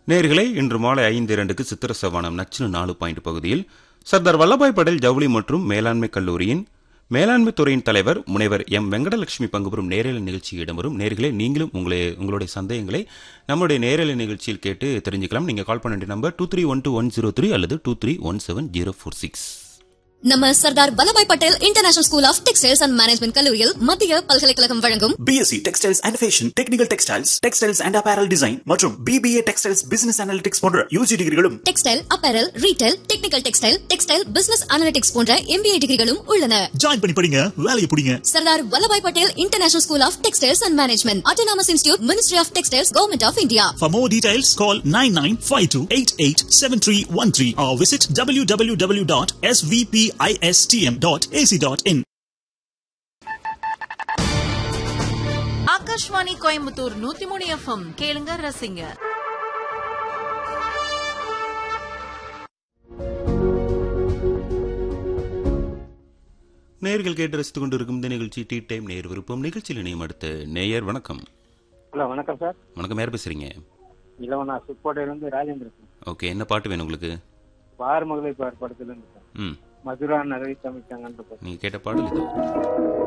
நேயர்களே, இன்று மாலை 5:02க்கு சித்திர சவானம் நச்சினு 4 பாயிண்ட் பகுதியில் சர்தார் வல்லபாய் படேல் ஜவுளி மற்றும் மேலாண்மை கல்லூரியின் மேலாண்மை துறையின் தலைவர் முனைவர் எம் வெங்கடலட்சுமி பங்குபெறும் நேரலை நிகழ்ச்சி இடம்பெறும். நேயர்களே, நீங்களும் உங்களுடைய சந்தேகங்களை நம்முடைய நேரலை நிகழ்ச்சியில் கேட்டு தெரிஞ்சுக்கலாம். நீங்க கால் பண்ண வேண்டிய நம்பர் 2312 அல்லது 2317 நம்ம Sardar Vallabhbhai Patel international school of textiles and management கல்லூரியில் மத்திய பல்கலைக்கழகம் வழங்கும் BSc textiles and fashion, technical textiles and apparel design மற்றும் BBA டெக்ஸ்டைல்ஸ் பிசினஸ் அனாலிட்டிக்ஸ் போன்ற UG டிகிரிகளும், textile, apparel, retail, technical textile business analytics போன்ற MBA டிகிரிகளும் உள்ளன. ஜாயின் பண்ணி படிங்க, வேலையை பிடிங்க. Sardar Vallabhbhai Patel international school of textiles and management, autonomous institute, ministry of textiles, government of India. For more details, call 9952887313 or visit www.svpistm.ac.in. Akashvani Coimbatore 103 FM கேளுங்க, ரசிங்க. நேயர்கள் கேட்டு ரசித்துக் கொண்டிருக்கும் இந்த நிகழ்ச்சி டீ டைம் நேயர் விருப்பம். நிகழ்ச்சியில் இணையும் அடுத்த நேயர். வணக்கம். ஹலோ, வணக்கம் சார். வணக்கம், யார் பேசுறீங்க? இளவனா சுப்போட்டையிலிருந்து ராஜேந்திரன். ஓகே, என்ன பாட்டு வேணும் உங்களுக்கு? பார் மகளை பார் படத்துல இருந்து மதுரா நகை தமிழ்ச்சாங்கன்ற நீங்க கேட்ட பாடல் இதோ.